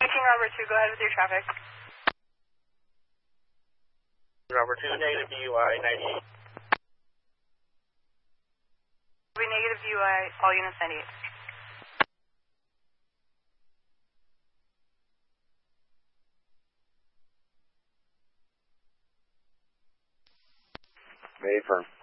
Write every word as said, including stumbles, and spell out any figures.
King Robert two, go ahead with your traffic. Robert two, negative D U I ninety-eight. We negative D U I, all units ninety-eight. May firm.